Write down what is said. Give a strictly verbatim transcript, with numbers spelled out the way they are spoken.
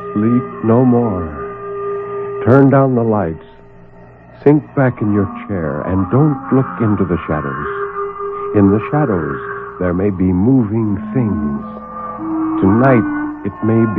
Sleep no more. Turn down the lights. Sink back in your chair and don't look into the shadows. In the shadows, there may be moving things. Tonight, it may be